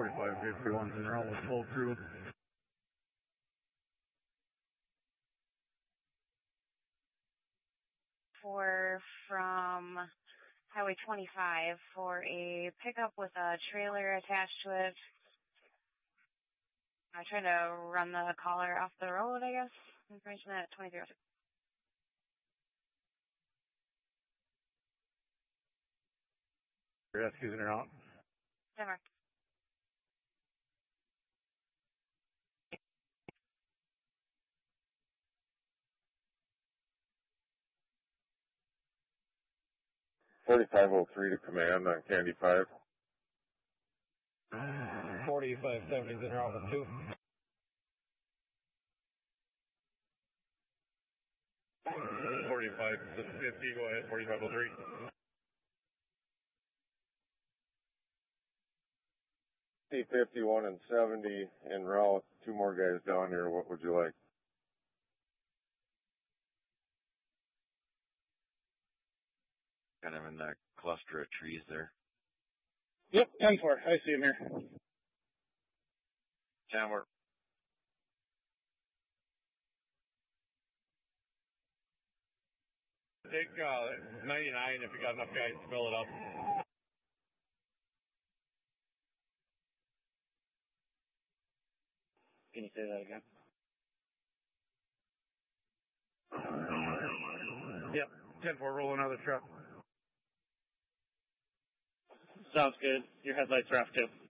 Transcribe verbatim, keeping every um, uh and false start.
forty-five fifty-one in route with full crew. For from Highway twenty-five for a pickup with a trailer attached to it. I'm trying to run the caller off the road, I guess. Information at twenty-three oh six. Rescues in and out. Denver. forty-five oh three to command on Candy five. forty-five seventy is in route with two. forty-five fifty, go ahead, forty-five oh three. fifty-one and seventy en route, two more guys down here, what would you like? Kind of in that cluster of trees there. Yep, ten four, I see him here. ten four. Take uh, ninety-nine if you got enough guys to fill it up. Can you say that again? Yep, ten four, roll another truck. Sounds good. Your headlights are off too.